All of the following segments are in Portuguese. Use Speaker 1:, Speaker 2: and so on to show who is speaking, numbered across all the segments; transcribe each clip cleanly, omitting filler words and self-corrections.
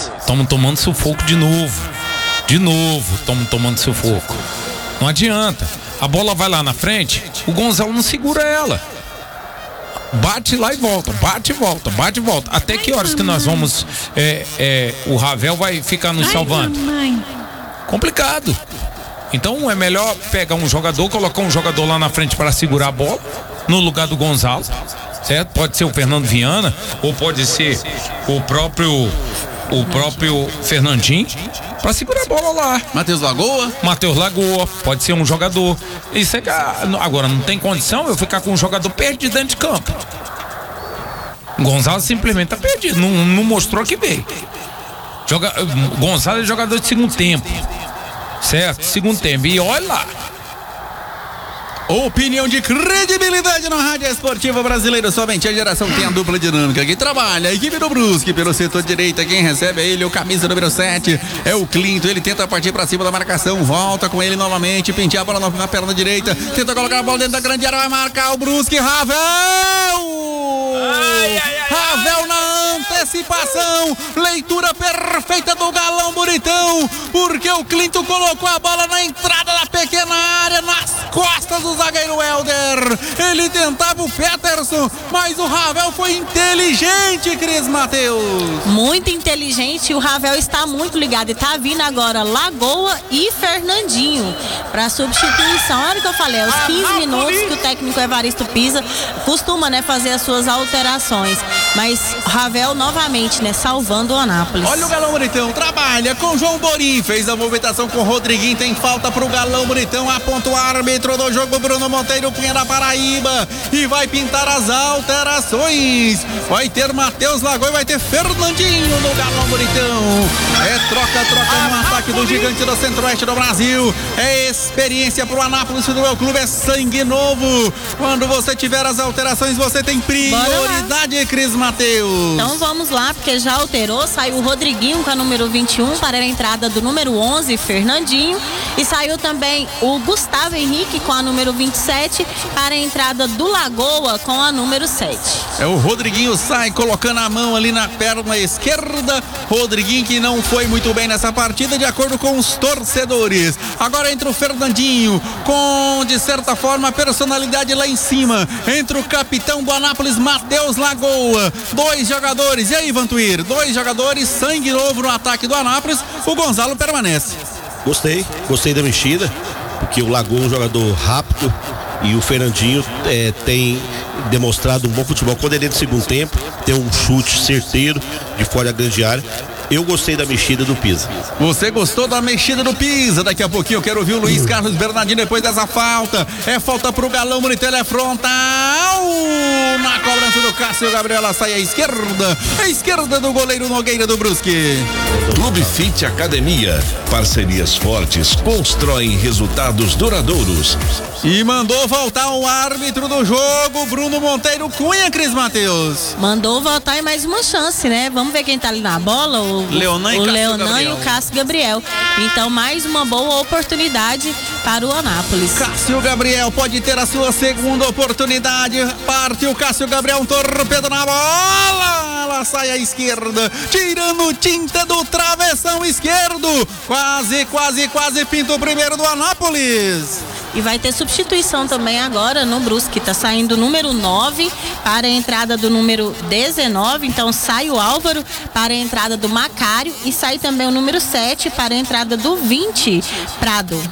Speaker 1: Estamos tomando sufoco de novo. Estamos tomando sufoco. Não adianta. A bola vai lá na frente, o Gonzalo não segura ela. Bate lá e volta, bate e volta, bate e volta. Até que horas que nós vamos... o Ravel vai ficar nos salvando? Complicado. Então é melhor pegar um jogador, colocar um jogador lá na frente para segurar a bola, no lugar do Gonzalo, certo? Pode ser o Fernando Viana, ou pode ser o próprio Fernandinho, para segurar a bola lá.
Speaker 2: Matheus Lagoa,
Speaker 1: pode ser um jogador. Isso é que agora não tem condição eu ficar com um jogador perdido dentro de campo. O Gonzalo simplesmente tá perdido, não mostrou que veio. Gonzalo é jogador de segundo tempo, certo? Segundo tempo, e olha lá.
Speaker 2: Opinião de credibilidade na Rádio Esportiva Brasileira. Somente a geração tem a dupla dinâmica que trabalha. A equipe do Brusque pelo setor direita. Quem recebe é ele, o camisa número 7. É o Clinton. Ele tenta partir pra cima da marcação. Volta com ele novamente. Pentear a bola na perna direita. Tenta colocar a bola dentro da grande área. Vai marcar o Brusque. Ravel! Ravel na antecipação. Leitura perfeita do Galão Bonitão. Porque o Clinton colocou a bola na entrada da pequena área, nas costas do zagueiro Helder. Ele tentava o Peterson, mas o Ravel foi inteligente, Cris Mateus.
Speaker 3: Muito inteligente. O Ravel está muito ligado e tá vindo agora Lagoa e Fernandinho para substituição. Olha o que eu falei, aos 15 minutos que o técnico Evaristo Pisa costuma, fazer as suas alterações. Mas Ravel novamente, salvando o Anápolis.
Speaker 2: Olha o Galão Bonitão, trabalha com João Borim, fez a movimentação com o Rodriguinho, tem falta pro Galão Bonitão, aponta o árbitro do jogo, Bruno Monteiro Cunha da Paraíba, e vai pintar as alterações. Vai ter Matheus Lagoa e vai ter Fernandinho no Galão Bonitão. É troca no ataque do gigante do Centro-Oeste do Brasil. É experiência pro Anápolis Futebol Clube, é sangue novo. Quando você tiver as alterações, você tem prioridade, Cris Mateus.
Speaker 3: Então vamos lá, porque já alterou, saiu o Rodriguinho com a número 21 para a entrada do número 11, Fernandinho, e saiu também o Gustavo Henrique com a número 27 para a entrada do Lagoa com a número 7.
Speaker 2: O Rodriguinho sai colocando a mão ali na perna esquerda. Rodriguinho que não foi muito bem nessa partida, de acordo com os torcedores. Agora entra o Fernandinho com, de certa forma, personalidade lá em cima. Entra o capitão do Anápolis, Matheus Lagoa. 2 jogadores, e aí, Vantuir? 2 jogadores, sangue novo no ataque do Anápolis. O Gonzalo permanece.
Speaker 4: Gostei da mexida, porque o Lagoa é um jogador rápido e o Fernandinho tem demonstrado um bom futebol. Quando ele entra no segundo tempo, tem um chute certeiro de fora da grande área. Eu gostei da mexida do Pisa.
Speaker 2: Você gostou da mexida do Pisa? Daqui a pouquinho eu quero ouvir o Luiz Carlos Bernardino depois dessa falta. É falta pro Galão Bonitão, ele é frontal. Na cobrança do Cássio Gabriel, ela sai à esquerda. A esquerda do goleiro Nogueira do Brusque.
Speaker 5: Clube Fit Academia. Parcerias fortes constroem resultados duradouros.
Speaker 2: E mandou voltar o árbitro do jogo, Bruno Monteiro Cunha, Cris Mateus.
Speaker 3: Mandou voltar e mais uma chance, Vamos ver quem tá ali na bola, o Leonan e o Cássio Gabriel. Então, mais uma boa oportunidade para o Anápolis.
Speaker 2: Cássio Gabriel pode ter a sua segunda oportunidade. Parte o Cássio Gabriel, um torpedo na bola. Ela sai à esquerda, tirando tinta do travessão esquerdo. Quase pinta o primeiro do Anápolis.
Speaker 3: E vai ter substituição também agora no Brusque. Tá saindo o número 9 para a entrada do número 19. Então sai o Álvaro para a entrada do Macário. E sai também o número 7 para a entrada do 20, Prado.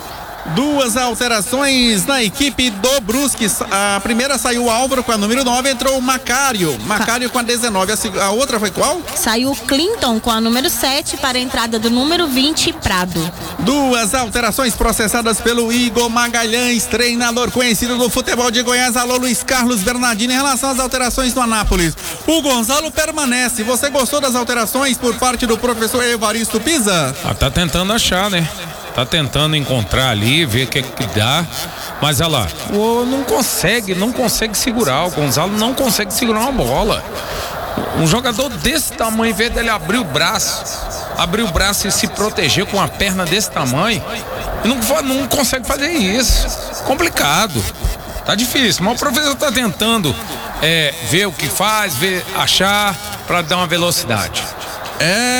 Speaker 2: 2 alterações na equipe do Brusque. A primeira saiu o Álvaro com a número 9, entrou o Macário com a 19. A outra foi qual?
Speaker 3: Saiu o Clinton com a número 7 para a entrada do número 20, Prado.
Speaker 2: 2 alterações processadas pelo Igor Magalhães, treinador conhecido do futebol de Goiás. Alô, Luiz Carlos Bernardino. Em relação às alterações do Anápolis, o Gonzalo permanece. Você gostou das alterações por parte do professor Evaristo Pisa?
Speaker 1: Tá tentando achar, Tá tentando encontrar ali, ver o que dá. Mas olha lá, não consegue segurar. O Gonzalo não consegue segurar uma bola. Um jogador desse tamanho, em vez dele abrir o braço e se proteger com uma perna desse tamanho, não consegue fazer isso. Complicado. Tá difícil, mas o professor tá tentando ver o que faz, achar, para dar uma velocidade.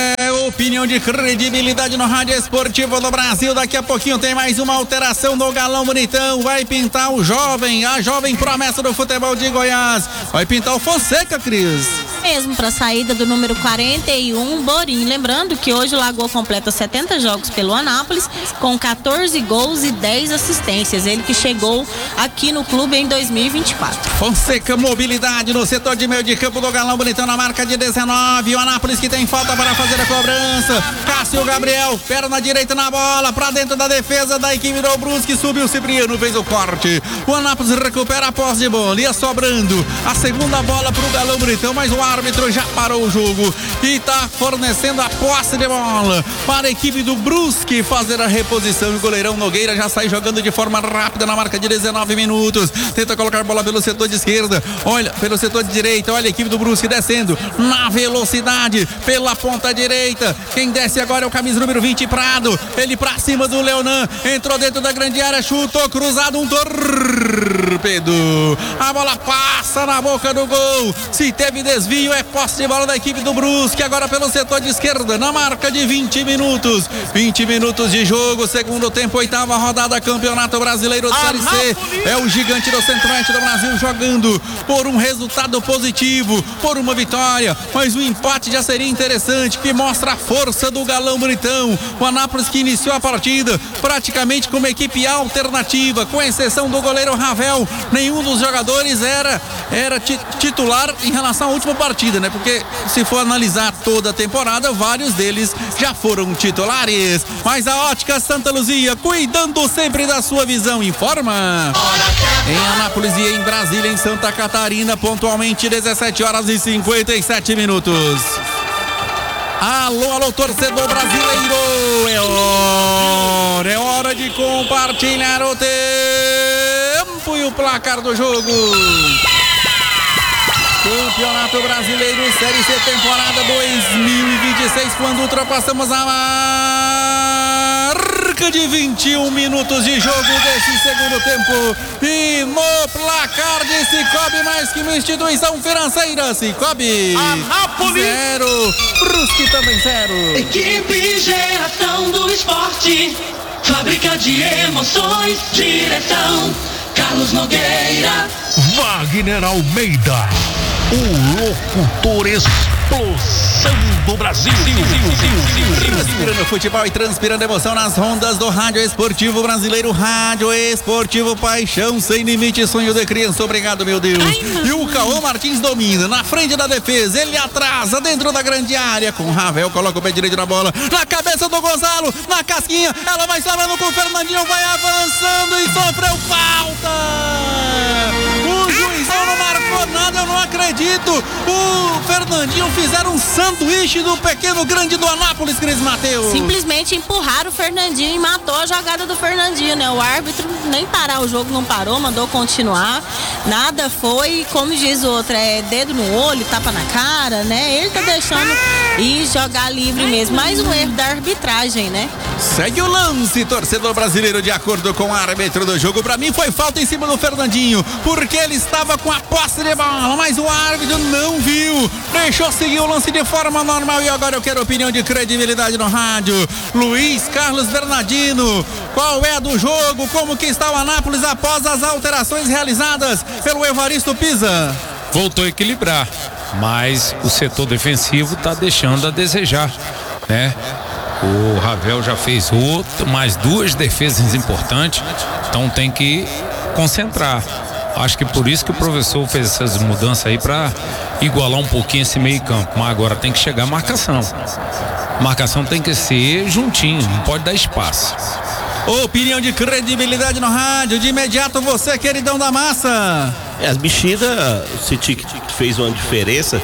Speaker 2: Opinião de credibilidade no Rádio Esportivo do Brasil. Daqui a pouquinho tem mais uma alteração no Galão Bonitão. Vai pintar o jovem, a jovem promessa do futebol de Goiás. Vai pintar o Fonseca, Cris.
Speaker 3: Mesmo para a saída do número 41, Borim. Lembrando que hoje o Lagoa completa 70 jogos pelo Anápolis, com 14 gols e 10 assistências. Ele que chegou aqui no clube em 2024.
Speaker 2: Fonseca, mobilidade no setor de meio de campo do Galão Bonitão na marca de 19. O Anápolis que tem falta para fazer a cobrança. Cássio Gabriel, perna direita na bola, para dentro da defesa da equipe do Brusque. Subiu o Cipriano, fez o corte. O Anápolis recupera a posse de bola. Ia sobrando a segunda bola para o Galão Bonitão, mas o árbitro já parou o jogo e está fornecendo a posse de bola para a equipe do Brusque fazer a reposição. O goleirão Nogueira já sai jogando de forma rápida na marca de 19 minutos. Tenta colocar a bola pelo setor de esquerda, olha, pelo setor de direita, olha a equipe do Brusque descendo na velocidade pela ponta direita. Quem desce agora é o camisa número 20, Prado. Ele pra cima do Leonan, entrou dentro da grande área, chutou cruzado, um torpedo. A bola passa na boca do gol. Se teve desvio, é posse de bola da equipe do Brusque. Agora pelo setor de esquerda, na marca de 20 minutos. 20 minutos de jogo, segundo tempo, 8ª rodada, Campeonato Brasileiro de Série C. É o gigante do Centro-Oeste do Brasil jogando por um resultado positivo, por uma vitória, mas o empate já seria interessante, que mostra a força do Galão Bonitão. O Anápolis que iniciou a partida praticamente como equipe alternativa, com exceção do goleiro Ravel. Nenhum dos jogadores era titular em relação à última partida, né? Porque se for analisar toda a temporada, vários deles já foram titulares. Mas a Ótica Santa Luzia, cuidando sempre da sua visão, informa. Em Anápolis e em Brasília, em Santa Catarina, pontualmente 17h57. Alô, alô, torcedor brasileiro. É hora de compartilhar o tempo e o placar do jogo. Campeonato Brasileiro Série C, temporada 2026, quando ultrapassamos a marca de 21 minutos de jogo desse segundo tempo. E no placar de Cicobi, mais que uma instituição financeira, Cicobi
Speaker 6: Anápolis
Speaker 2: 0, Brusque também 0.
Speaker 6: Equipe Geração do Esporte, fábrica de emoções, direção Carlos Nogueira,
Speaker 7: Wagner Almeida, o locutor explosão do Brasil.
Speaker 2: Transpirando futebol e transpirando emoção nas rondas do Rádio Esportivo Brasileiro. Rádio Esportivo, paixão sem limite, sonho de criança. Obrigado, meu Deus. E o Cauã Martins domina na frente da defesa. Ele atrasa dentro da grande área com o Ravel, coloca o pé direito na bola, na cabeça do Gonzalo, na casquinha, ela vai salvando com o Fernandinho, vai avançando e sofreu falta. O juizão não marcou nada, eu não acredito. O Fernandinho fizeram um sanduíche do pequeno grande do Anápolis, Cris Mateus.
Speaker 3: Simplesmente empurraram o Fernandinho e matou a jogada do Fernandinho, né? O árbitro nem parar o jogo não parou, mandou continuar. Nada foi, como diz o outro, é dedo no olho, tapa na cara, né? Ele tá deixando ir jogar livre mesmo. Mais um erro da arbitragem, né?
Speaker 2: Segue o lance, torcedor brasileiro, de acordo com o árbitro do jogo. Pra mim foi falta em cima do Fernandinho, porque ele estava com a posse de bola, mas o árbitro não viu, deixou seguir o lance de forma normal. E agora eu quero opinião de credibilidade no rádio. Luiz Carlos Bernardino, qual é a do jogo? Como que está o Anápolis após as alterações realizadas pelo Evaristo Pisa?
Speaker 1: Voltou a equilibrar, mas o setor defensivo está deixando a desejar, né? O Ravel já fez mais 2 defesas importantes, então tem que concentrar. Acho que por isso que o professor fez essas mudanças aí, para igualar um pouquinho esse meio campo. Mas agora tem que chegar a marcação. Marcação tem que ser juntinho, não pode dar espaço.
Speaker 2: Opinião de credibilidade no rádio. De imediato você, queridão da massa.
Speaker 4: As mexidas, o City fez uma diferença,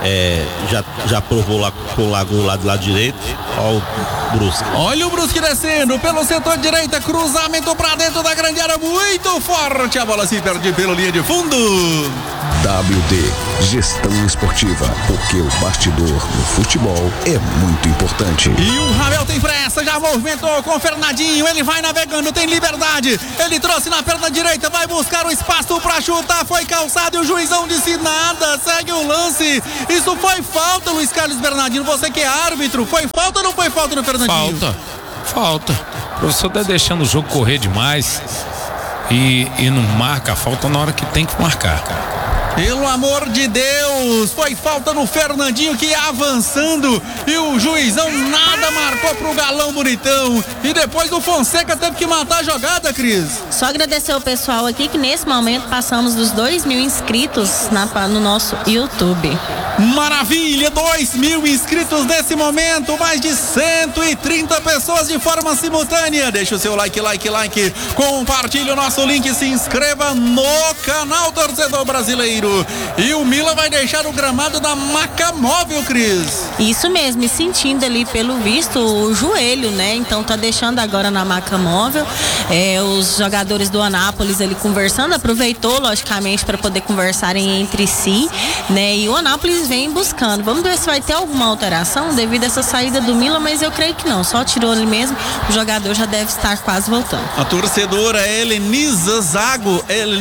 Speaker 4: já provou lá com o Lagoa lá do lado direito. Olha o Brusque.
Speaker 2: Olha o Brusque descendo pelo setor direita, cruzamento pra dentro da grande área, muito forte, a bola se perde pela linha de fundo.
Speaker 8: WD Gestão Esportiva, porque o bastidor no futebol é muito importante.
Speaker 2: E o Ravel tem pressa, já movimentou com o Fernandinho, ele vai navegando, tem liberdade, ele trouxe na perna direita, vai buscar o espaço pra chutar, foi calçado e o juiz não disse nada, segue o lance. Isso foi falta, Luiz Carlos Bernardino, você que é árbitro, foi falta ou não foi falta no Fernandinho?
Speaker 1: Falta. O professor tá deixando o jogo correr demais e não marca a falta na hora que tem que marcar.
Speaker 2: Pelo amor de Deus, foi falta no Fernandinho que ia avançando e o juizão nada marcou pro Galão Bonitão. E depois o Fonseca teve que matar a jogada, Cris.
Speaker 3: Só agradecer ao pessoal aqui que nesse momento passamos dos 2.000 inscritos no nosso YouTube.
Speaker 2: Maravilha, 2.000 inscritos nesse momento, mais de 130 pessoas de forma simultânea. Deixa o seu like, compartilhe o nosso link, se inscreva no canal Torcedor Brasileiro. E o Mila vai deixar o gramado da maca móvel, Cris.
Speaker 3: Isso mesmo, e sentindo ali pelo visto o joelho, né? Então tá deixando agora na maca móvel. Os jogadores do Anápolis ali conversando, aproveitou logicamente para poder conversarem entre si, né? E o Anápolis vem buscando. Vamos ver se vai ter alguma alteração devido a essa saída do Mila, mas eu creio que não. Só tirou ele mesmo, o jogador já deve estar quase voltando.
Speaker 2: A torcedora Helenisa Zago,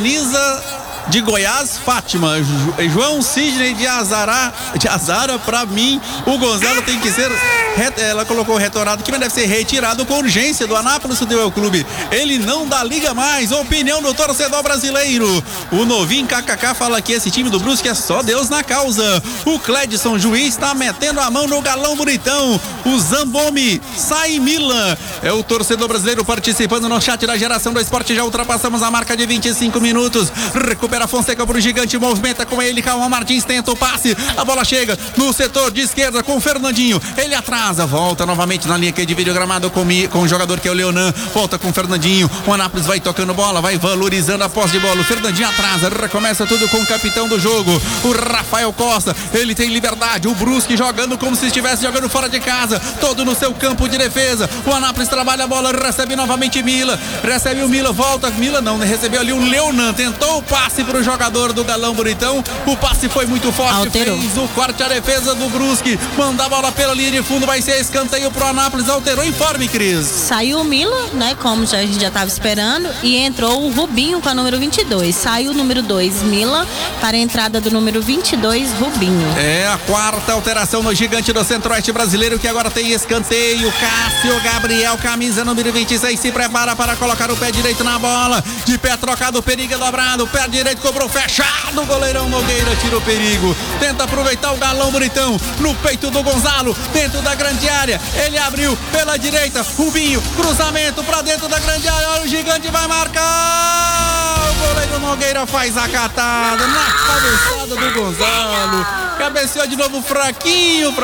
Speaker 2: de Goiás, Fátima, João Sidney de Azara, pra mim, o Gonzalo tem que ser, ela colocou retornado que deve ser retirado com urgência do Anápolis Futebol Clube. Ele não dá liga mais, opinião do torcedor brasileiro. O novinho KKK fala que esse time do Brusque é só Deus na causa. O Cledson Juiz tá metendo a mão no Galão Bonitão. O Zambomi sai Milan. É o torcedor brasileiro participando no chat da Geração do Esporte. Já ultrapassamos a marca de 25 minutos. Recupera Fonseca pro gigante, movimenta com ele, Calma Martins tenta o passe, a bola chega no setor de esquerda com o Fernandinho, ele atrasa, volta novamente na linha que divide o gramado com o jogador que é o Leonan, volta com o Fernandinho, o Anápolis vai tocando bola, vai valorizando a posse de bola, o Fernandinho atrasa, recomeça tudo com o capitão do jogo, o Rafael Costa, ele tem liberdade, o Brusque jogando como se estivesse jogando fora de casa, todo no seu campo de defesa, o Anápolis trabalha a bola, recebe novamente Mila, recebe o Mila, volta, Mila não, recebeu ali o Leonan, tentou o passe pro jogador do Galão Bonitão, o passe foi muito forte,
Speaker 3: alterou.
Speaker 2: Fez o corte à defesa do Brusque, manda a bola pela linha de fundo, vai ser escanteio pro Anápolis, alterou, informe, Cris.
Speaker 3: Saiu o Mila, né, como a gente já estava esperando, e entrou o Rubinho com a número 22, saiu o número 2, Mila, para a entrada do número 22, Rubinho.
Speaker 2: É a quarta alteração no gigante do Centro-Oeste brasileiro, que agora tem escanteio, Cássio Gabriel, camisa número 26, se prepara para colocar o pé direito na bola, de pé trocado, o Perigo é dobrado, pé direito cobrou fechado, o goleirão Nogueira tira o perigo, tenta aproveitar o Galão Bonitão no peito do Gonzalo, dentro da grande área, ele abriu pela direita, Rubinho, cruzamento pra dentro da grande área, olha o gigante vai marcar, o goleiro Nogueira faz a catada na cabeçada do Gonzalo, cabeceou de novo fraquinho,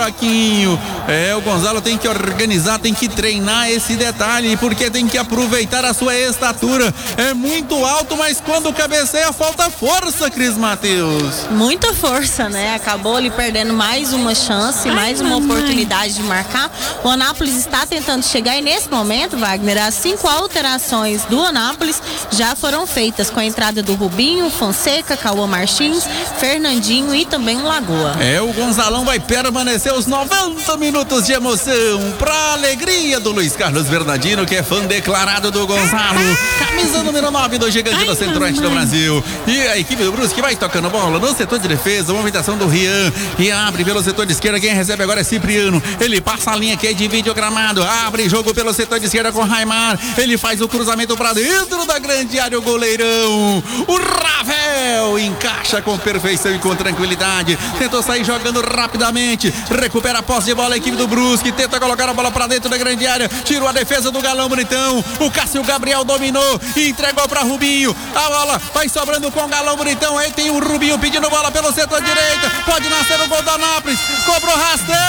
Speaker 2: o Gonzalo tem que organizar, tem que treinar esse detalhe, porque tem que aproveitar a sua estatura, é muito alto, mas quando cabeceia falta força, Cris Mateus.
Speaker 3: Muita força, né? Acabou ali perdendo mais uma chance, mais uma oportunidade de marcar. O Anápolis está tentando chegar e nesse momento, Wagner, as 5 alterações do Anápolis já foram feitas com a entrada do Rubinho, Fonseca, Cauã Martins, Fernandinho e também o Lagoa.
Speaker 2: O Gonzalão vai permanecer os 90 minutos de emoção pra alegria do Luiz Carlos Bernardino, que é fã declarado do Gonzalo. Camisa número 9 do gigante do Centro-Oeste do Brasil. E a equipe do Brusque vai tocando bola no setor de defesa, movimentação do Rian, e abre pelo setor de esquerda, quem recebe agora é Cipriano, ele passa a linha que divide o gramado, abre jogo pelo setor de esquerda com Raimar, ele faz o cruzamento pra dentro da grande área, o goleirão, o Ravel, encaixa com perfeição e com tranquilidade, tentou sair jogando rapidamente, recupera a posse de bola a equipe do Brusque, tenta colocar a bola pra dentro da grande área, tirou a defesa do Galão Bonitão, o Cássio Gabriel dominou e entregou pra Rubinho, a bola vai sobrando com o Galão Bonitão, aí tem o Rubinho pedindo bola pelo setor direita, pode nascer o gol do Anápolis, cobrou rasteiro,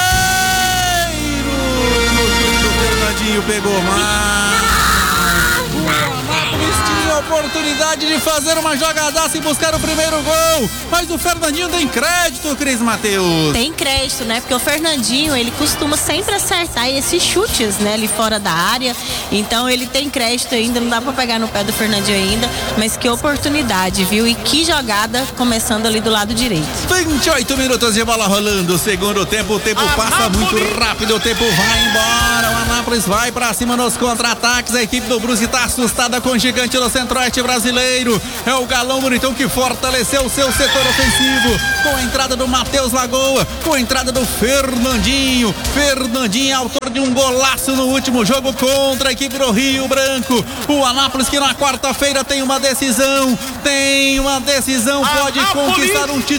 Speaker 2: no chute do Fernandinho pegou mais, o Anápolis tinha oportunidade de fazer uma jogadaça e buscar o primeiro gol. Mas o Fernandinho tem crédito, Cris Mateus.
Speaker 3: Tem crédito, né? Porque o Fernandinho, ele costuma sempre acertar esses chutes, né? Ali fora da área. Então ele tem crédito ainda, não dá pra pegar no pé do Fernandinho ainda. Mas que oportunidade, viu? E que jogada começando ali do lado direito.
Speaker 2: 28 minutos de bola rolando. Segundo tempo, o tempo passa muito rápido. O tempo vai embora. O Anápolis vai pra cima nos contra-ataques. A equipe do Brusque tá assustada com o gigante do Centro-Oeste brasileiro. É o Galão Bonitão que fortaleceu o seu setor ofensivo. Com a entrada do Matheus Lagoa. Com a entrada do Fernandinho. Fernandinho, autor de um golaço no último jogo contra a equipe do Rio Branco. O Anápolis que na quarta-feira tem uma decisão. Pode conquistar um título